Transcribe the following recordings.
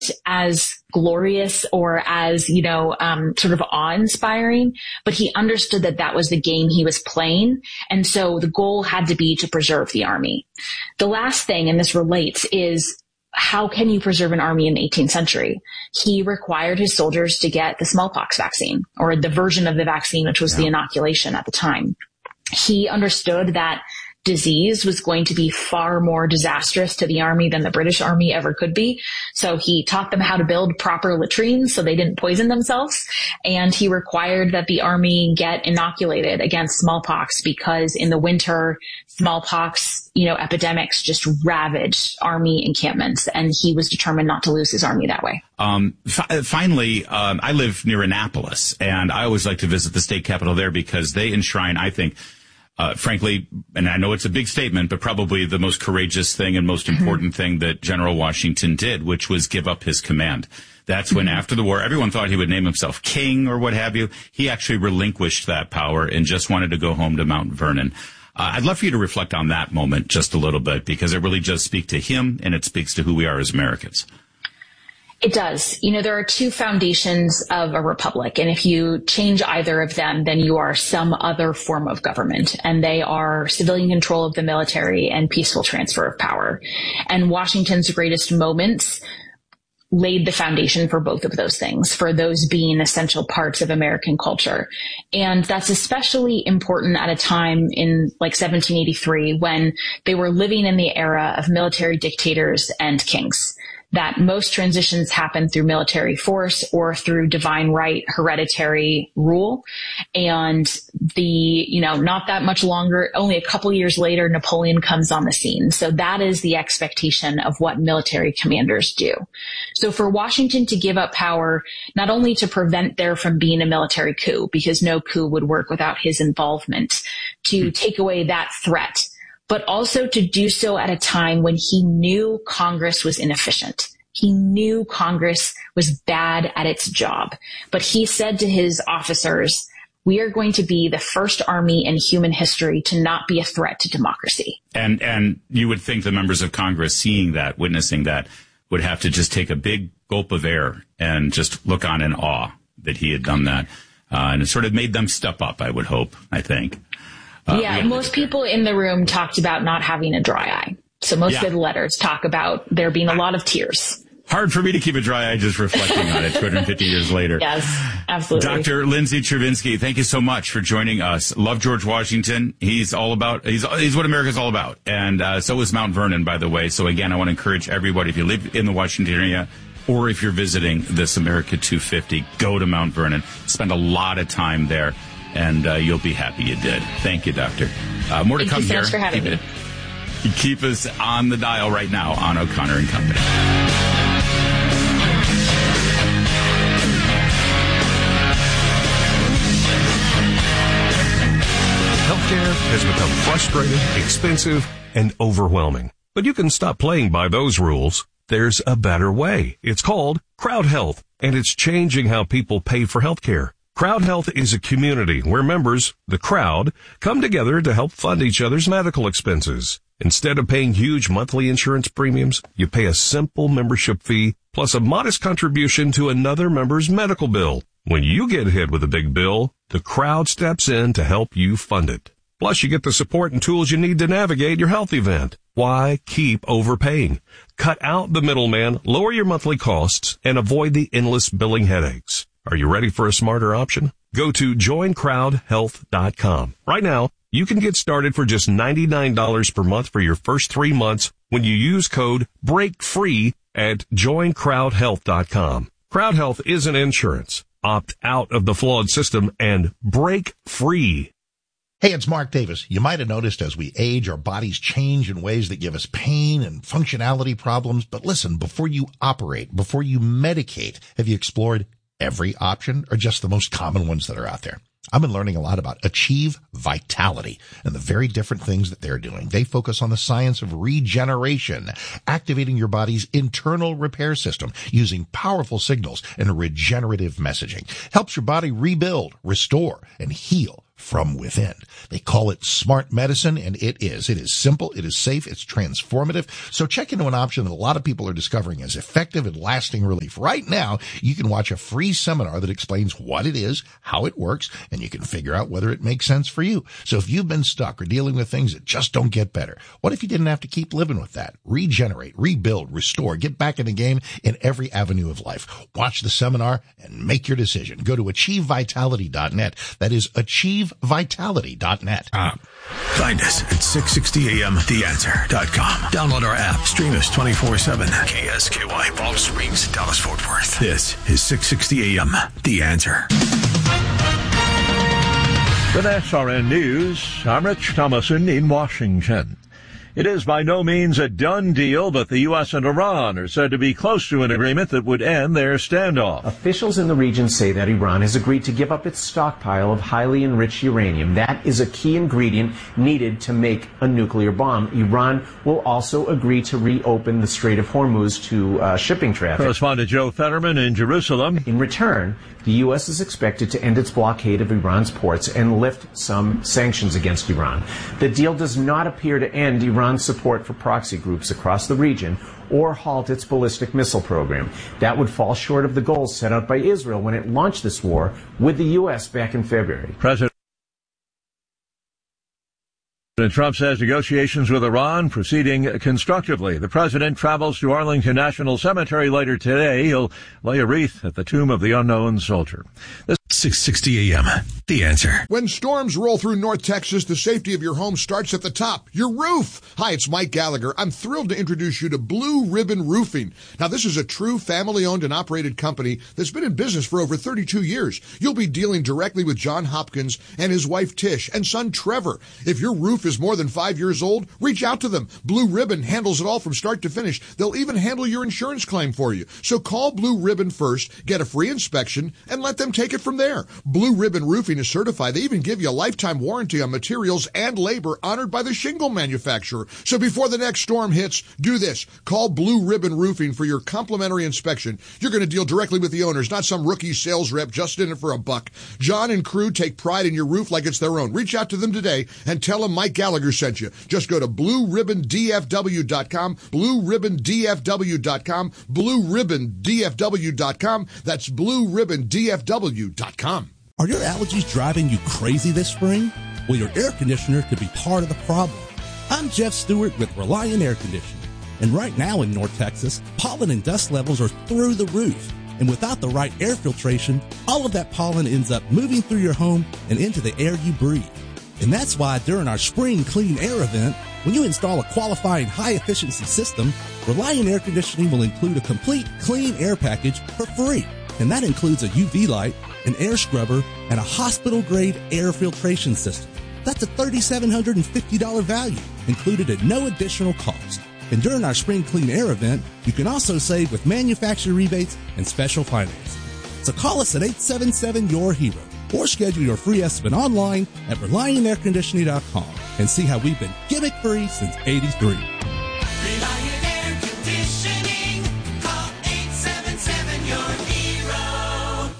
as glorious or as, sort of awe-inspiring, but he understood that that was the game he was playing. And so the goal had to be to preserve the army. The last thing, and this relates, is how can you preserve an army in the 18th century? He required his soldiers to get the smallpox vaccine, or the version of the vaccine, which was the inoculation at the time. He understood that disease was going to be far more disastrous to the army than the British army ever could be. So he taught them how to build proper latrines so they didn't poison themselves. And he required that the army get inoculated against smallpox, because in the winter, smallpox, epidemics just ravaged army encampments. And he was determined not to lose his army that way. Finally, I live near Annapolis, and I always like to visit the state capitol there because they enshrine, I think, frankly, and I know it's a big statement, but probably the most courageous thing and most important thing that General Washington did, which was give up his command. That's when, after the war, everyone thought he would name himself king or what have you. He actually relinquished that power and just wanted to go home to Mount Vernon. I'd love for you to reflect on that moment just a little bit, because it really does speak to him, and it speaks to who we are as Americans. It does. There are two foundations of a republic, and if you change either of them, then you are some other form of government, and they are civilian control of the military and peaceful transfer of power. And Washington's greatest moments laid the foundation for both of those things, for those being essential parts of American culture. And that's especially important at a time in 1783, when they were living in the era of military dictators and kings. That most transitions happen through military force or through divine right, hereditary rule. And not that much longer, only a couple years later, Napoleon comes on the scene. So that is the expectation of what military commanders do. So for Washington to give up power, not only to prevent there from being a military coup, because no coup would work without his involvement, to take away that threat, but also to do so at a time when he knew Congress was inefficient. He knew Congress was bad at its job. But he said to his officers, we are going to be the first army in human history to not be a threat to democracy. And you would think the members of Congress, seeing that, witnessing that, would have to just take a big gulp of air and just look on in awe that he had done that. And it sort of made them step up, I would hope, I think. Most people in the room talked about not having a dry eye. So most of the letters talk about there being a lot of tears. Hard for me to keep a dry eye just reflecting on it 250 years later. Yes, absolutely. Dr. Lindsay Chervinsky, thank you so much for joining us. Love George Washington. He's what America's all about. And so is Mount Vernon, by the way. So again, I want to encourage everybody, if you live in the Washington area, or if you're visiting this America 250, go to Mount Vernon. Spend a lot of time there. And you'll be happy you did. Thank you, Doctor. More to come here. Thank you so much for having me. Keep us on the dial right now on O'Connor and Company. Healthcare has become frustrating, expensive, and overwhelming. But you can stop playing by those rules. There's a better way. It's called Crowd Health, and it's changing how people pay for healthcare. Crowd Health is a community where members, the crowd, come together to help fund each other's medical expenses. Instead of paying huge monthly insurance premiums, you pay a simple membership fee plus a modest contribution to another member's medical bill. When you get hit with a big bill, the crowd steps in to help you fund it. Plus, you get the support and tools you need to navigate your health event. Why keep overpaying? Cut out the middleman, lower your monthly costs, and avoid the endless billing headaches. Are you ready for a smarter option? Go to joincrowdhealth.com. Right now, you can get started for just $99 per month for your first 3 months when you use code BREAKFREE at joincrowdhealth.com. Crowd Health isn't insurance. Opt out of the flawed system and break free. Hey, it's Mark Davis. You might have noticed as we age, our bodies change in ways that give us pain and functionality problems. But listen, before you operate, before you medicate, have you explored every option or just the most common ones that are out there? I've been learning a lot about Achieve Vitality and the very different things that they're doing. They focus on the science of regeneration, activating your body's internal repair system using powerful signals and regenerative messaging. Helps your body rebuild, restore, and heal from within. They call it smart medicine, and it is. It is simple, it is safe, it's transformative. So check into an option that a lot of people are discovering as effective and lasting relief. Right now, you can watch a free seminar that explains what it is, how it works, and you can figure out whether it makes sense for you. So if you've been stuck or dealing with things that just don't get better, what if you didn't have to keep living with that? Regenerate, rebuild, restore, get back in the game in every avenue of life. Watch the seminar and make your decision. Go to achievevitality.net. That is achievevitality.net. Find us at 660amtheanswer.com. Download our app. Stream us 24/7. KSKY, Palm Springs, Dallas, Fort Worth. This is 660 AM, The Answer. With SRN News, I'm Rich Thomason in Washington. It is by no means a done deal, but the U.S. and Iran are said to be close to an agreement that would end their standoff. Officials in the region say that Iran has agreed to give up its stockpile of highly enriched uranium. That is a key ingredient needed to make a nuclear bomb. Iran will also agree to reopen the Strait of Hormuz to shipping traffic. Correspondent Joe Fetterman in Jerusalem. In return, the U.S. is expected to end its blockade of Iran's ports and lift some sanctions against Iran. The deal does not appear to end Iran's support for proxy groups across the region or halt its ballistic missile program. That would fall short of the goals set out by Israel when it launched this war with the U.S. back in February. President Trump says negotiations with Iran proceeding constructively. The president travels to Arlington National Cemetery later today. He'll lay a wreath at the tomb of the unknown soldier. 660 AM, The Answer. When storms roll through North Texas, the safety of your home starts at the top, your roof. Hi, it's Mike Gallagher. I'm thrilled to introduce you to Blue Ribbon Roofing. Now, this is a true family-owned and operated company that's been in business for over 32 years. You'll be dealing directly with John Hopkins and his wife Tish and son Trevor. If your roof is more than 5 years old, reach out to them. Blue Ribbon handles it all from start to finish. They'll even handle your insurance claim for you. So call Blue Ribbon first, get a free inspection, and let them take it from there. Blue Ribbon Roofing is certified. They even give you a lifetime warranty on materials and labor honored by the shingle manufacturer. So before the next storm hits, do this. Call Blue Ribbon Roofing for your complimentary inspection. You're going to deal directly with the owners, not some rookie sales rep just in it for a buck. John and crew take pride in your roof like it's their own. Reach out to them today and tell them Mike Gallagher sent you. Just go to blueribbondfw.com, blueribbondfw.com, blueribbondfw.com. That's blueribbondfw.com. Are your allergies driving you crazy this spring? Well, your air conditioner could be part of the problem. I'm Jeff Stewart with Reliant Air Conditioning. And right now in North Texas, pollen and dust levels are through the roof. And without the right air filtration, all of that pollen ends up moving through your home and into the air you breathe. And that's why during our Spring Clean Air event, when you install a qualifying high-efficiency system, Reliant Air Conditioning will include a complete clean air package for free. And that includes a UV light, an air scrubber, and a hospital-grade air filtration system. That's a $3,750 value, included at no additional cost. And during our Spring Clean Air event, you can also save with manufacturer rebates and special financing. So call us at 877-YOUR-HERO or schedule your free estimate online at ReliantAirConditioning.com and see how we've been gimmick-free since '83. Reliant Air Conditioning. Call 877-YOUR-HERO.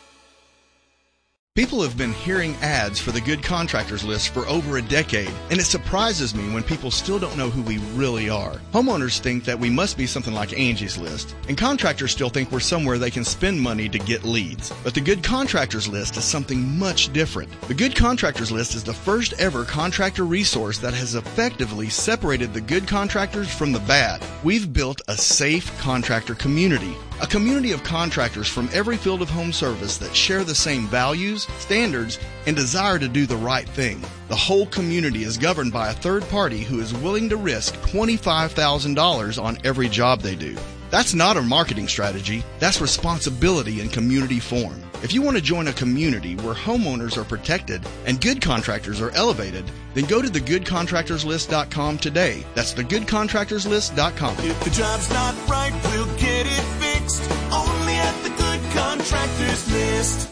People have been hearing ads for the Good Contractors List for over a decade, and it surprises me when people still don't know who we really are. Homeowners think that we must be something like Angie's List, and contractors still think we're somewhere they can spend money to get leads. But the Good Contractors List is something much different. The Good Contractors List is the first ever contractor resource that has effectively separated the good contractors from the bad. We've built a safe contractor community. A community of contractors from every field of home service that share the same values, standards, and desire to do the right thing. The whole community is governed by a third party who is willing to risk $25,000 on every job they do. That's not a marketing strategy. That's responsibility in community form. If you want to join a community where homeowners are protected and good contractors are elevated, then go to thegoodcontractorslist.com today. That's thegoodcontractorslist.com. If the job's not right, we'll get it fixed. Only at the Good Contractors List.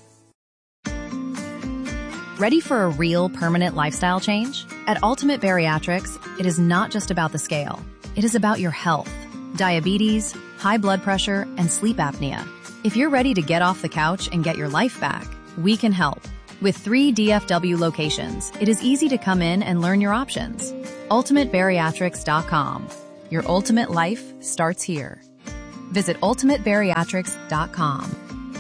Ready for a real permanent lifestyle change? At Ultimate Bariatrics, it is not just about the scale. It is about your health, diabetes, high blood pressure, and sleep apnea. If you're ready to get off the couch and get your life back, we can help. With 3 DFW locations, it is easy to come in and learn your options. UltimateBariatrics.com. Your ultimate life starts here. Visit UltimateBariatrics.com.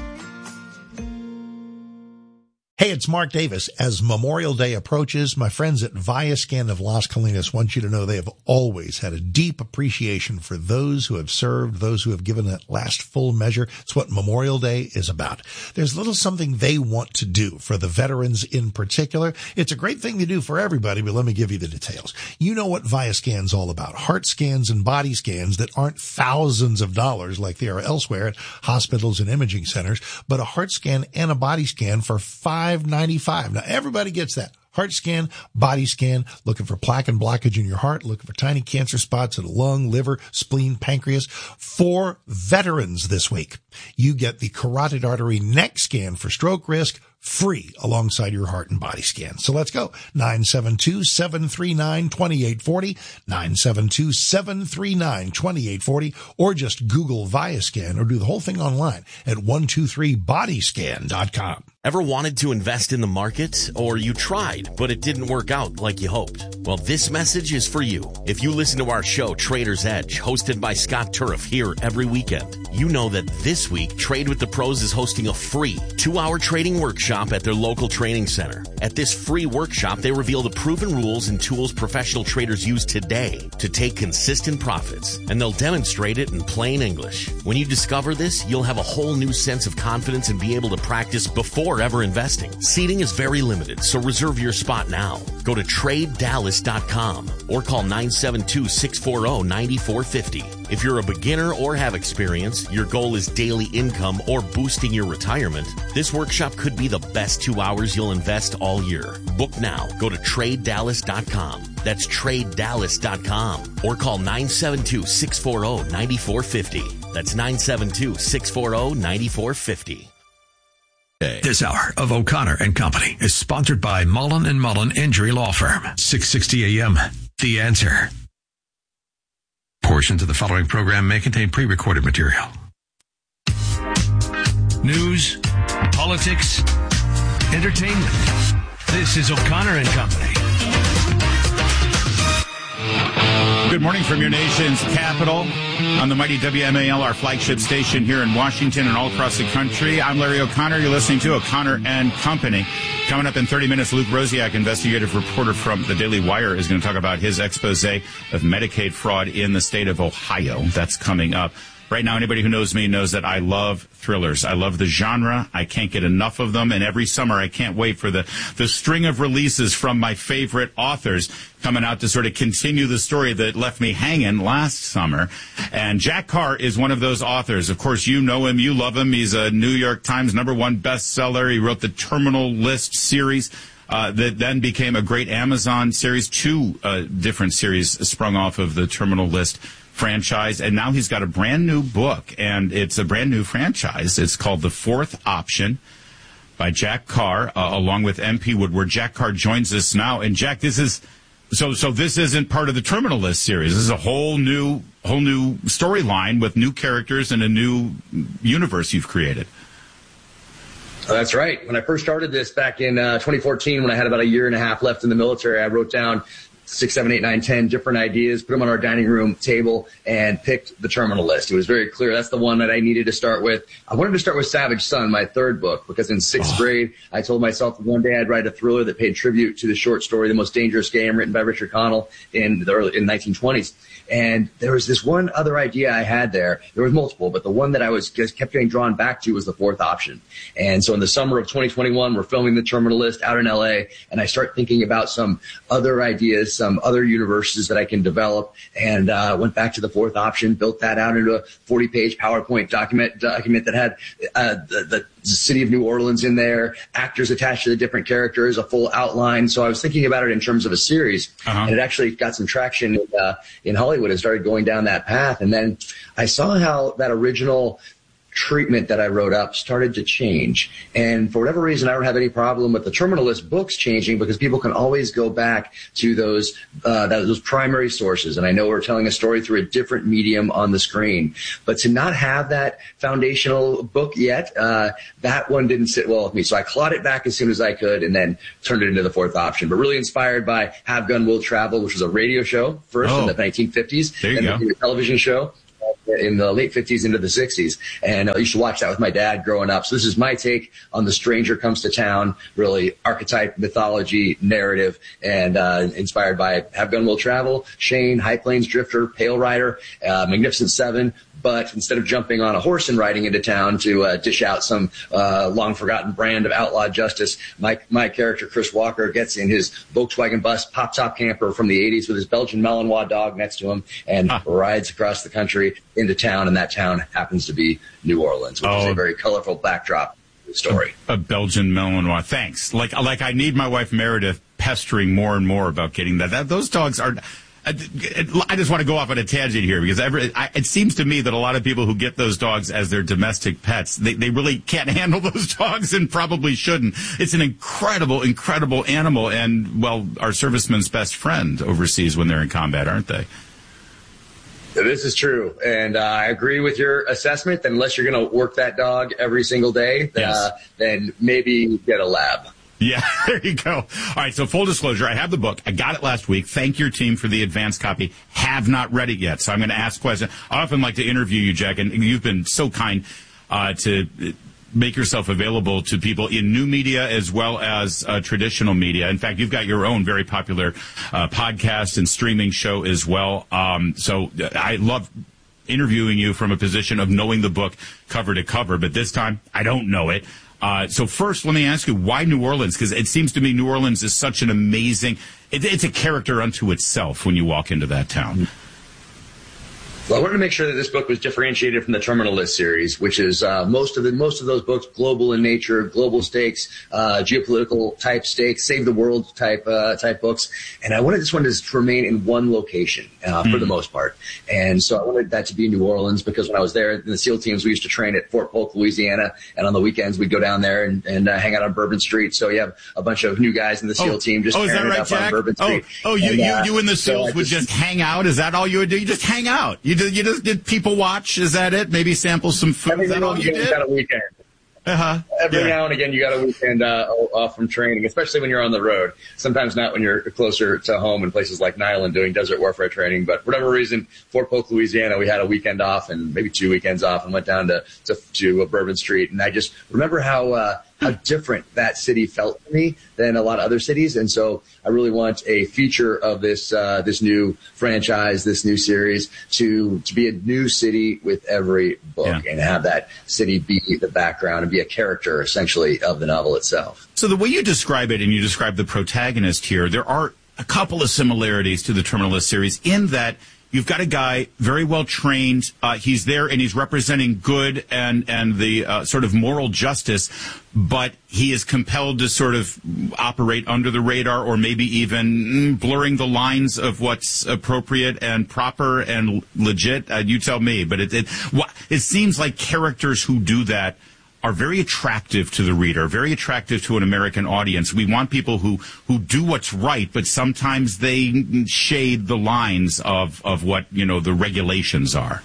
Hey, it's Mark Davis. As Memorial Day approaches, my friends at Viascan of Las Colinas want you to know they have always had a deep appreciation for those who have served, those who have given that last full measure. It's what Memorial Day is about. There's a little something they want to do for the veterans in particular. It's a great thing to do for everybody, but let me give you the details. You know what Viascan's all about. Heart scans and body scans that aren't thousands of dollars like they are elsewhere at hospitals and imaging centers, but a heart scan and a body scan for $5.95. Now, everybody gets that. Heart scan, body scan, looking for plaque and blockage in your heart, looking for tiny cancer spots in the lung, liver, spleen, pancreas. For veterans this week, you get the carotid artery neck scan for stroke risk, free alongside your heart and body scan. So let's go. 972-739-2840, 972-739-2840, or just Google Viascan or do the whole thing online at 123bodyscan.com. Ever wanted to invest in the market, or you tried, but it didn't work out like you hoped? Well, this message is for you. If you listen to our show, Trader's Edge, hosted by Scott Turf here every weekend, you know that this week, Trade with the Pros is hosting a free 2-hour trading workshop at their local training center. At this free workshop, they reveal the proven rules and tools professional traders use today to take consistent profits, and they'll demonstrate it in plain English. When you discover this, you'll have a whole new sense of confidence and be able to practice before ever investing. Seating is very limited, so reserve your spot now. Go to TradeDallas.com or call 972-640-9450. If you're a beginner or have experience, your goal is daily income or boosting your retirement, this workshop could be the best 2 hours you'll invest all year. Book now. Go to TradeDallas.com. That's TradeDallas.com or call 972-640-9450. That's 972-640-9450. This hour of O'Connor and Company is sponsored by Mullen & Mullen Injury Law Firm. 660 AM. The Answer. Portions of the following program may contain pre-recorded material. News, politics, entertainment. This is O'Connor and Company. Good morning from your nation's capital on the mighty WMAL, our flagship station here in Washington and all across the country. I'm Larry O'Connor. You're listening to O'Connor and Company. Coming up in 30 minutes, Luke Rosiak, investigative reporter from the Daily Wire, is going to talk about his expose of Medicaid fraud in the state of Ohio. That's coming up. Right now, anybody who knows me knows that I love thrillers. I love the genre. I can't get enough of them. And every summer, I can't wait for the string of releases from my favorite authors coming out to sort of continue the story that left me hanging last summer. And Jack Carr is one of those authors. Of course, you know him. You love him. He's a New York Times #1 bestseller. He wrote the Terminal List series. That then became a great Amazon series. 2 different series sprung off of the Terminal List franchise, and now he's got a brand new book, and it's a brand new franchise. It's called The Fourth Option by Jack Carr, along with MP Woodward. Jack Carr joins us now, and Jack, this is so this isn't part of the Terminal List series. This is a whole new storyline with new characters and a new universe you've created. That's right. When I first started this back in 2014, when I had about a year and a half left in the military, I wrote down 6, 7, 8, 9, 10 different ideas, put them on our dining room table, and picked the Terminal List. It was very clear that's the one that I needed to start with. I wanted to start with Savage Son, my 3rd book, because in 6th grade, I told myself that one day I'd write a thriller that paid tribute to the short story, The Most Dangerous Game, written by Richard Connell in the 1920s. And there was this one other idea I had there. There was multiple, but the one that I was just kept getting drawn back to was The Fourth Option. And so in the summer of 2021, we're filming the Terminal List out in LA, and I start thinking about some other ideas, some other universes that I can develop, and went back to The Fourth Option, built that out into a 40-page PowerPoint document that had the city of New Orleans in there, actors attached to the different characters, a full outline. So I was thinking about it in terms of a series, and it actually got some traction in Hollywood and started going down that path. And then I saw how that original treatment that I wrote up started to change. And for whatever reason, I don't have any problem with the Terminal List books changing, because people can always go back to those primary sources. And I know we're telling a story through a different medium on the screen, but to not have that foundational book yet, that one didn't sit well with me. So I clawed it back as soon as I could and then turned it into the fourth option. But really inspired by Have Gun Will Travel, which was a radio show first in the 1950s. There you go. A television show in the late 50s into the 60s. And I used to watch that with my dad growing up. So this is my take on The Stranger Comes to Town, really archetype, mythology, narrative, and inspired by Have Gun Will Travel, Shane, High Plains Drifter, Pale Rider, Magnificent Seven. But instead of jumping on a horse and riding into town to dish out some long-forgotten brand of outlaw justice, my character, Chris Walker, gets in his Volkswagen bus pop-top camper from the 80s with his Belgian Malinois dog next to him and rides across the country into town, and that town happens to be New Orleans, which is a very colorful backdrop to the story. A Belgian Malinois. Thanks. Like I need my wife Meredith pestering more and more about getting that. Those dogs are... I just want to go off on a tangent here, because it seems to me that a lot of people who get those dogs as their domestic pets, they really can't handle those dogs and probably shouldn't. It's an incredible, incredible animal, and, well, our servicemen's best friend overseas when they're in combat, aren't they? This is true, and I agree with your assessment that unless you're going to work that dog every single day, then maybe get a lab. Yeah, there you go. All right, so full disclosure, I have the book. I got it last week. Thank your team for the advance copy. Have not read it yet, so I'm going to ask questions. I often like to interview you, Jack, and you've been so kind to make yourself available to people in new media as well as traditional media. In fact, you've got your own very popular podcast and streaming show as well. So I love interviewing you from a position of knowing the book cover to cover, but this time I don't know it. So first, let me ask you, why New Orleans? Because it seems to me New Orleans is such an amazing, it's a character unto itself when you walk into that town. Well, I wanted to make sure that this book was differentiated from the Terminal List series, which is most of those books global in nature, global stakes, geopolitical type stakes, save the world type books. And I wanted this one to remain in one location for the most part. And so I wanted that to be New Orleans, because when I was there in the SEAL teams, we used to train at Fort Polk, Louisiana, and on the weekends we'd go down there and hang out on Bourbon Street. So you have a bunch of new guys in the SEAL team just tearing it up on Bourbon Street. You and the SEALs would just hang out? Is that all you would do? You just hang out? You just did people watch? Is that it? Maybe sample some food? Is that all you did? Got a weekend. Every now and again, you got a weekend off from training, especially when you're on the road. Sometimes not when you're closer to home in places like Nyland doing desert warfare training. But for whatever reason, Fort Polk, Louisiana, we had a weekend off and maybe 2 weekends off and went down to Bourbon Street. And I just remember how different that city felt to me than a lot of other cities. And so I really want a feature of this new franchise, this new series, to be a new city with every book and have that city be the background and be a character, essentially, of the novel itself. So the way you describe it, and you describe the protagonist here, there are a couple of similarities to the Terminal List series in that you've got a guy very well trained. He's there and he's representing good and the sort of moral justice, but he is compelled to sort of operate under the radar, or maybe even blurring the lines of what's appropriate and proper and legit. You tell me. But it seems like characters who do that are very attractive to the reader, very attractive to an American audience. We want people who do what's right, but sometimes they shade the lines of what, the regulations are.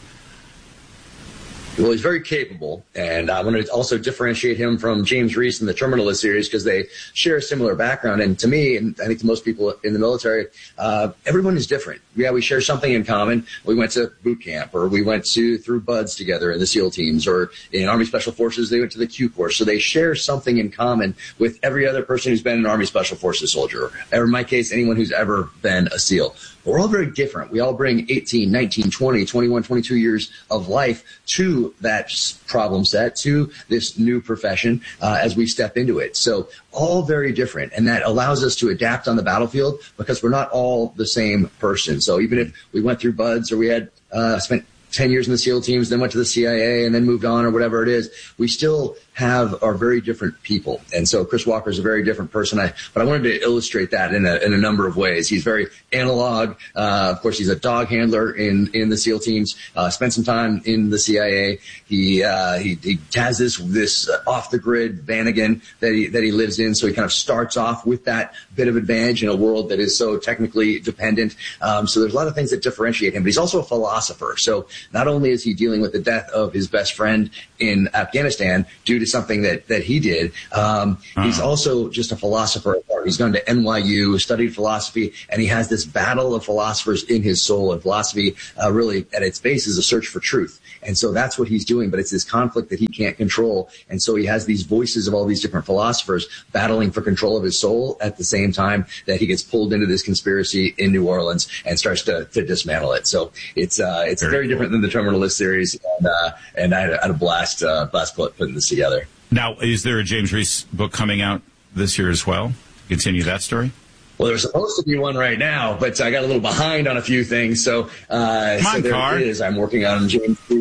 Well, he's very capable, and I want to also differentiate him from James Reese in the Terminal List series because they share a similar background. And to me, and I think to most people in the military, everyone is different. Yeah, we share something in common. We went to boot camp, or we went through BUDS together in the SEAL teams, or in Army Special Forces, they went to the Q Corps. So they share something in common with every other person who's been an Army Special Forces soldier, or in my case, anyone who's ever been a SEAL. But we're all very different. We all bring 18, 19, 20, 21, 22 years of life to that problem set, to this new profession as we step into it. So all very different. And that allows us to adapt on the battlefield because we're not all the same person. So even if we went through BUDS or we had spent 10 years in the SEAL teams, then went to the CIA and then moved on or whatever it is, we still are very different people. And so Chris Walker is a very different person. But I wanted to illustrate that in a number of ways. He's very analog. Of course, he's a dog handler in the SEAL teams, spent some time in the CIA. He has this off the grid Vanagon that he lives in. So he kind of starts off with that bit of advantage in a world that is so technically dependent. So there's a lot of things that differentiate him, but he's also a philosopher. So not only is he dealing with the death of his best friend in Afghanistan due to something that he did, he's also just a philosopher at heart. He's gone to NYU, studied philosophy, and he has this battle of philosophers in his soul. And philosophy really at its base is a search for truth. And so that's what he's doing, but it's this conflict that he can't control. And so he has these voices of all these different philosophers battling for control of his soul at the same time that he gets pulled into this conspiracy in New Orleans and starts to dismantle it. So it's very different than the Terminal List series, and I had a blast putting this together. Now, is there a James Reese book coming out this year as well? Continue that story? Well, there's supposed to be one right now, but I got a little behind on a few things. So, there is. I'm working on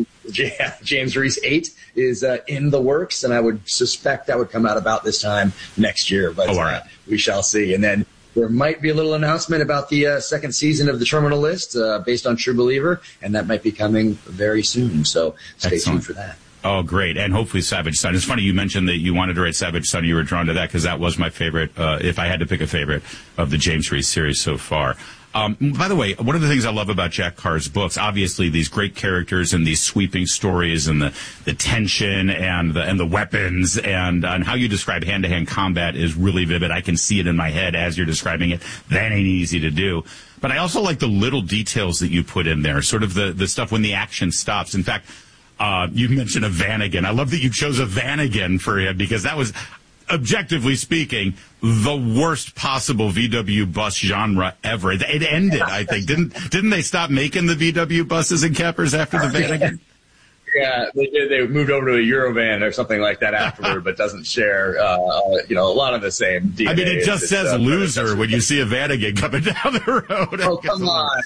James Reese 8 is in the works, and I would suspect that would come out about this time next year. But we shall see. And then there might be a little announcement about the second season of the Terminal List based on True Believer, and that might be coming very soon. So stay tuned for that. Oh, great. And hopefully Savage Son. It's funny you mentioned that you wanted to write Savage Son. You were drawn to that because that was my favorite, if I had to pick a favorite, of the James Reese series so far. By the way, one of the things I love about Jack Carr's books, obviously these great characters and these sweeping stories and the tension and the weapons and how you describe hand-to-hand combat is really vivid. I can see it in my head as you're describing it. That ain't easy to do. But I also like the little details that you put in there, sort of the stuff when the action stops. In fact, you mentioned a Vanagon. I love that you chose a Vanagon for him because that was, objectively speaking, the worst possible VW bus genre ever. It ended, I think. Didn't they stop making the VW buses and campers after the Vanagon? Yeah, they did. They moved over to a Eurovan or something like that afterward, but doesn't share, a lot of the same DNA. I mean, it just says loser when you see a Vanagon coming down the road. Oh, come on.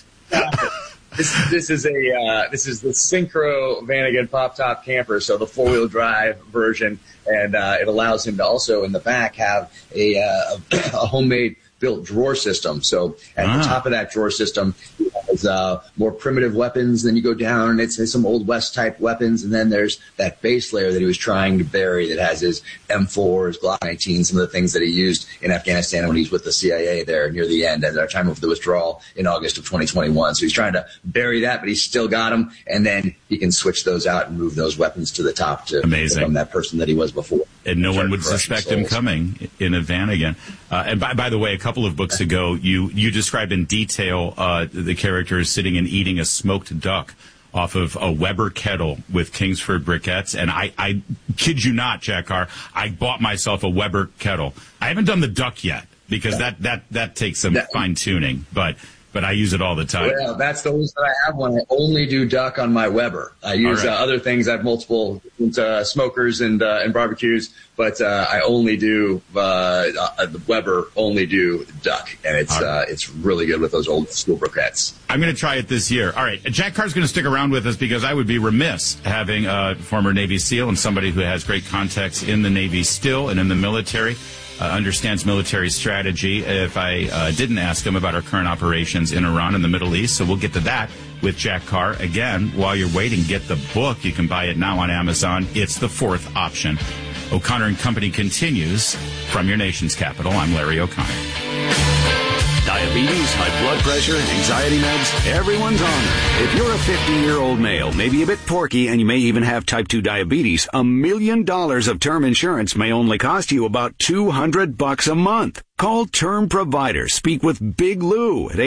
This is the Synchro Vanagon pop top camper, so the 4-wheel drive version, and it allows him to also in the back have a homemade built drawer system. So at the top of that drawer system is more primitive weapons. Then you go down and it's some Old West type weapons, and then there's that base layer that he was trying to bury that has his M4, his Glock 19, some of the things that he used in Afghanistan when he's with the CIA there near the end at our time of the withdrawal in August of 2021. So he's trying to bury that, but he's still got them, and then he can switch those out and move those weapons to the top to become that person that he was before. And no one would suspect him coming in a Vanagon. And by the way, a couple of books ago, you described in detail the characters sitting and eating a smoked duck off of a Weber kettle with Kingsford briquettes. And I kid you not, Jack Carr, I bought myself a Weber kettle. I haven't done the duck yet because that takes some fine tuning, but I use it all the time. Well, that's the reason I have one. I only do duck on my Weber. I use other things. I have multiple smokers and barbecues, but I only do the Weber. Only do duck, and it's really good with those old school briquettes. I'm going to try it this year. All right, Jack Carr's going to stick around with us because I would be remiss having a former Navy SEAL and somebody who has great contacts in the Navy still and in the military. Understands military strategy if I didn't ask him about our current operations in Iran and the Middle East. So we'll get to that with Jack Carr. Again, while you're waiting, get the book. You can buy it now on Amazon. It's the fourth option. O'Connor and Company continues from your nation's capital. I'm Larry O'Connor. Diabetes, high blood pressure, anxiety meds, everyone's on them. If you're a 50-year-old male, maybe a bit porky, and you may even have type 2 diabetes, $1 million of term insurance may only cost you about $200 a month. Call Term Provider. Speak with Big Lou at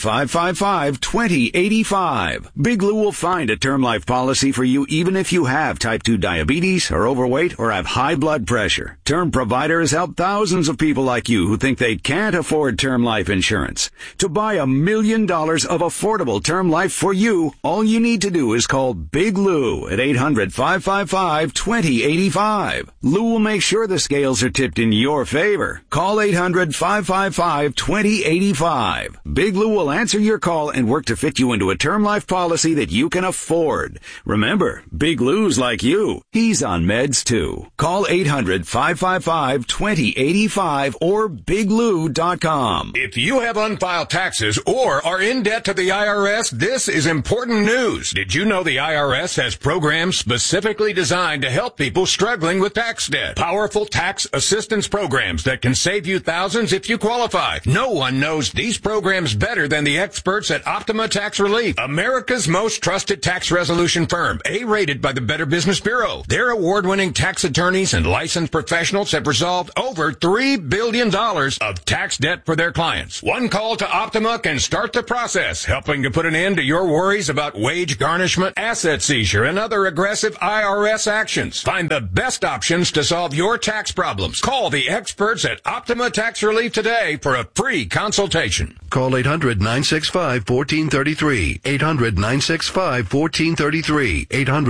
800-555-2085. Big Lou will find a term life policy for you even if you have type 2 diabetes, are overweight, or have high blood pressure. Term Provider has helped thousands of people like you who think they can't afford term life insurance. To buy $1 million of affordable term life for you, all you need to do is call Big Lou at 800-555-2085. Lou will make sure the scales are tipped in your favor. Call 800 800-555-2085. Big Lou will answer your call and work to fit you into a term life policy that you can afford. Remember, Big Lou's like you. He's on meds too. Call 800-555-2085 or biglou.com. If you have unfiled taxes or are in debt to the IRS, this is important news. Did you know the IRS has programs specifically designed to help people struggling with tax debt? Powerful tax assistance programs that can save you thousands if you qualify. No one knows these programs better than the experts at Optima Tax Relief, America's most trusted tax resolution firm, A-rated by the Better Business Bureau. Their award-winning tax attorneys and licensed professionals have resolved over $3 billion of tax debt for their clients. One call to Optima can start the process, helping to put an end to your worries about wage garnishment, asset seizure, and other aggressive IRS actions. Find the best options to solve your tax problems. Call the experts at Optima Tax Relief today for a free consultation. Call 800-965-1433. 800-965-1433.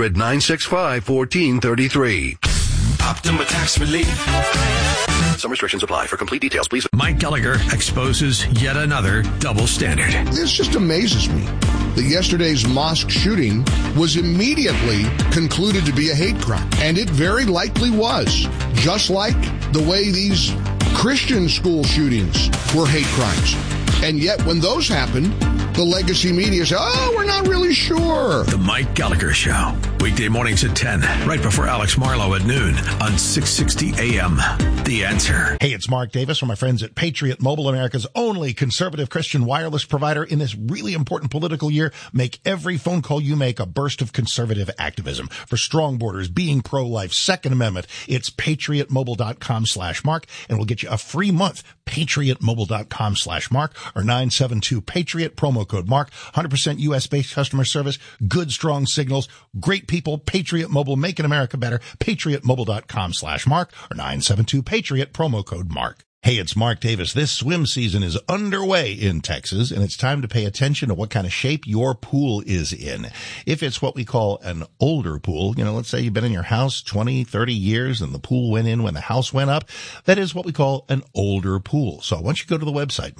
800-965-1433. Optima Tax Relief. Some restrictions apply. For complete details, please. Mike Gallagher exposes yet another double standard. This just amazes me that yesterday's mosque shooting was immediately concluded to be a hate crime. And it very likely was. Just like the way these Christian school shootings were hate crimes. And yet when those happen, the legacy media say, oh, we're not really sure. The Mike Gallagher Show. Weekday mornings at 10, right before Alex Marlowe at noon on 660 AM. The Answer. Hey, it's Mark Davis from my friends at Patriot Mobile, America's only conservative Christian wireless provider. In this really important political year, make every phone call you make a burst of conservative activism. For strong borders, being pro-life, Second Amendment, it's patriotmobile.com/Mark, and we'll get you a free month. patriotmobile.com/Mark or 972-PATRIOT, promo code Mark. 100% U.S.-based customer service, good, strong signals, great people. Patriot Mobile, making America better. patriotmobile.com/Mark or 972-PATRIOT, promo code Mark. Hey, it's Mark Davis. This swim season is underway in Texas, and it's time to pay attention to what kind of shape your pool is in. If it's what we call an older pool, let's say you've been in your house 20, 30 years and the pool went in when the house went up, that is what we call an older pool. So once you go to the website,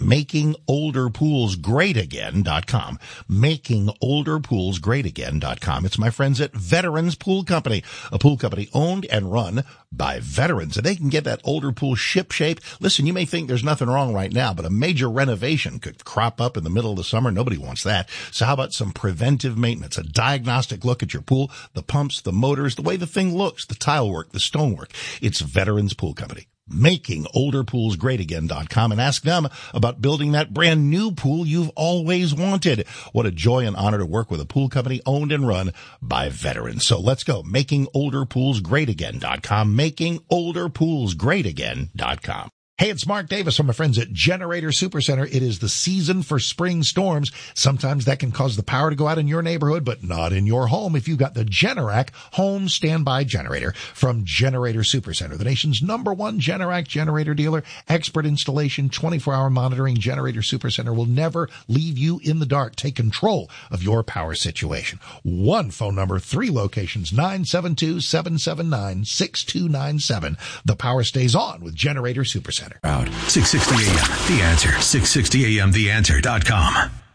makingolderpoolsgreatagain.com, makingolderpoolsgreatagain.com. It's my friends at Veterans Pool Company, a pool company owned and run by veterans, and they can get that older pool ship-shape. Listen, you may think there's nothing wrong right now, but a major renovation could crop up in the middle of the summer. Nobody wants that. So how about some preventive maintenance, a diagnostic look at your pool, the pumps, the motors, the way the thing looks, the tile work, the stonework. It's Veterans Pool Company. makingolderpoolsgreatagain.com, and ask them about building that brand new pool you've always wanted. What a joy and honor to work with a pool company owned and run by veterans. So let's go. makingolderpoolsgreatagain.com, makingolderpoolsgreatagain.com. Hey, it's Mark Davis from my friends at Generator Supercenter. It is the season for spring storms. Sometimes that can cause the power to go out in your neighborhood, but not in your home if you've got the Generac home standby generator from Generator Supercenter, the nation's #1 Generac generator dealer. Expert installation, 24-hour monitoring. Generator Supercenter will never leave you in the dark. Take control of your power situation. One phone number, 3 locations, 972-779-6297. The power stays on with Generator Supercenter. 660 AM, The Answer, 660 AM, TheAnswer.com.